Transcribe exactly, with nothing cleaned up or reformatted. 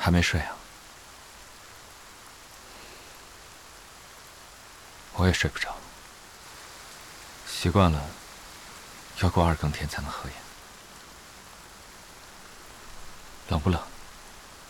还没睡啊？我也睡不着，习惯了，要过二更天才能合眼。冷不冷？